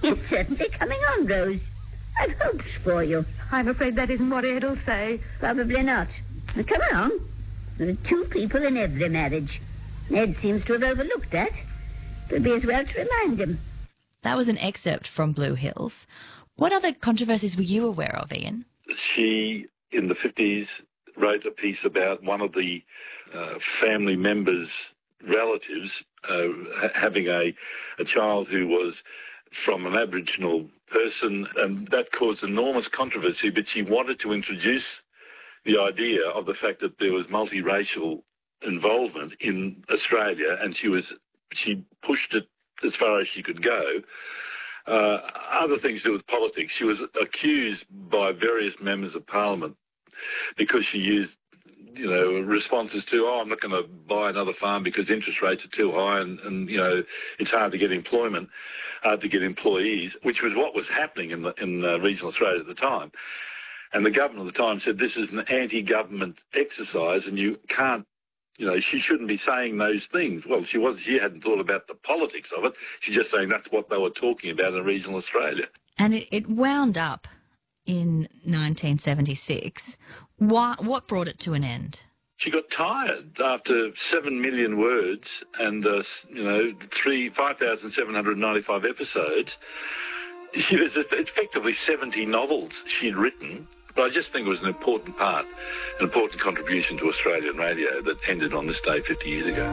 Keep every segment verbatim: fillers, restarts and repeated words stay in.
It's certainly coming on, Rose. I've hopes for you. I'm afraid that isn't what Ed'll say. Probably not. But come along. There are two people in every marriage. Ed seems to have overlooked that. It would be as well to remind him. That was an excerpt from Blue Hills. What other controversies were you aware of, Ian? She, in the fifties, wrote a piece about one of the uh, family members' relatives uh, having a, a child who was from an Aboriginal person, and that caused enormous controversy, but she wanted to introduce the idea of the fact that there was multiracial involvement in Australia, and she was she pushed it as far as she could go. Uh, other things to do with politics. She was accused by various members of Parliament because she used, you know, responses to, oh, I'm not going to buy another farm because interest rates are too high and, and you know, it's hard to get employment, hard to get employees, which was what was happening in, the, in uh, regional Australia at the time. And the government at the time said this is an anti-government exercise and you can't, you know, she shouldn't be saying those things. Well, she was. She hadn't thought about the politics of it. She's just saying that's what they were talking about in regional Australia. And it, it wound up in nineteen seventy-six. Why, what brought it to an end? She got tired after seven million words and, uh, you know, three five thousand seven hundred ninety-five episodes. She was effectively seventy novels she'd written. But I just think it was an important part, an important contribution to Australian radio that ended on this day fifty years ago.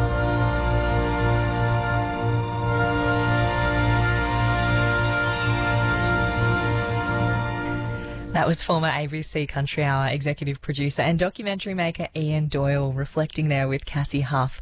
That was former A B C Country Hour executive producer and documentary maker Ian Doyle reflecting there with Cassie Huff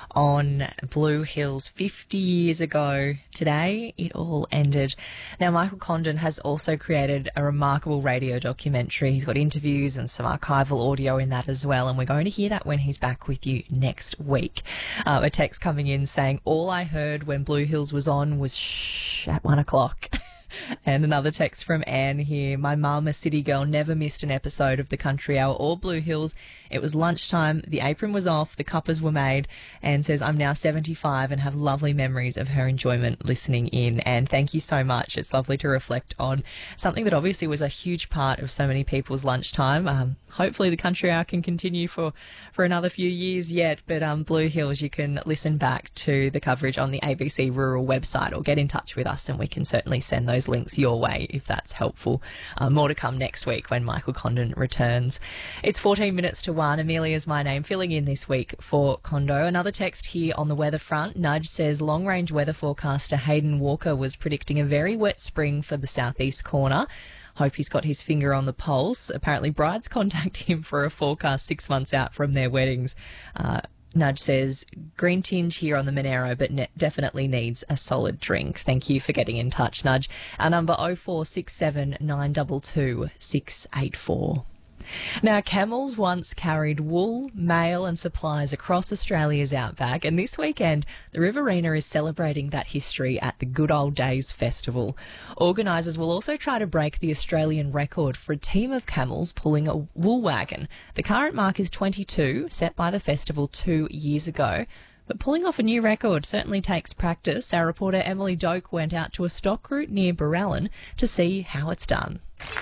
on Blue Hills fifty years ago today. It all ended. Now, Michael Condon has also created a remarkable radio documentary. He's got interviews and some archival audio in that as well, and we're going to hear that when he's back with you next week. Uh, a text coming in saying, all I heard when Blue Hills was on was shh at one o'clock. And another text from Anne here. My mum, a city girl, never missed an episode of the Country Hour or Blue Hills. It was lunchtime, the apron was off, the cuppers were made, and says, I'm now seventy-five and have lovely memories of her enjoyment listening in. And thank you so much. It's lovely to reflect on something that obviously was a huge part of so many people's lunchtime. Um, hopefully the Country Hour can continue for, for another few years yet, but um, Blue Hills, you can listen back to the coverage on the A B C Rural website or get in touch with us and we can certainly send those links your way if that's helpful. Uh, more to come next week when Michael Condon returns. It's fourteen minutes to one. Amelia's my name, filling in this week for Condo. Another text here on the weather front. Nudge says long-range weather forecaster Hayden Walker was predicting a very wet spring for the southeast corner. Hope he's got his finger on the pulse. Apparently brides contact him for a forecast six months out from their weddings. Uh, Nudge says, green tinge here on the Monero, but ne- definitely needs a solid drink. Thank you for getting in touch, Nudge. Our number oh four six seven nine two two six eight four. Now, camels once carried wool, mail and supplies across Australia's outback, and this weekend the Riverina is celebrating that history at the Good Old Days Festival. Organisers will also try to break the Australian record for a team of camels pulling a wool wagon. The current mark is twenty-two, set by the festival two years ago. But pulling off a new record certainly takes practice. Our reporter Emily Doak went out to a stock route near Barellan to see how it's done.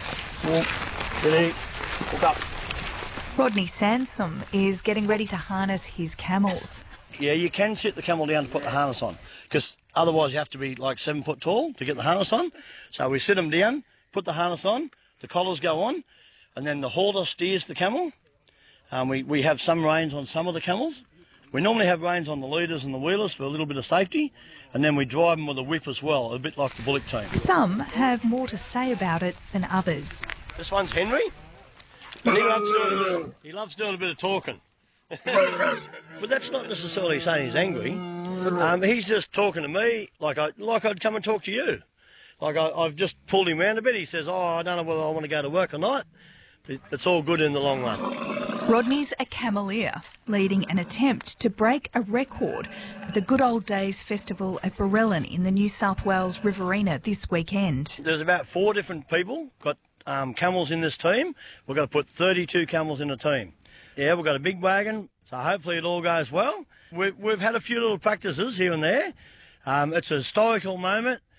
Ready? Look up. Rodney Sansom is getting ready to harness his camels. Yeah, you can sit the camel down to put the harness on, because otherwise you have to be like seven foot tall to get the harness on. So we sit them down, put the harness on, the collars go on, and then the halter steers the camel. Um, we, we have some reins on some of the camels. We normally have reins on the leaders and the wheelers for a little bit of safety, and then we drive them with a whip as well, a bit like the bullock team. Some have more to say about it than others. This one's Henry, and he loves doing, he loves doing a bit of talking. But that's not necessarily saying he's angry. Um, he's just talking to me like, I, like I'd come and talk to you. Like I, I've just pulled him round a bit. He says, oh, I don't know whether I want to go to work or not. But it's all good in the long run. Rodney's a cameleer, leading an attempt to break a record at the Good Old Days Festival at Barellan in the New South Wales Riverina this weekend. There's about four different people got um, camels in this team. We've got to put thirty-two camels in a team. Yeah, we've got a big wagon, so hopefully it all goes well. We've, we've had a few little practices here and there. Um, it's a historical moment.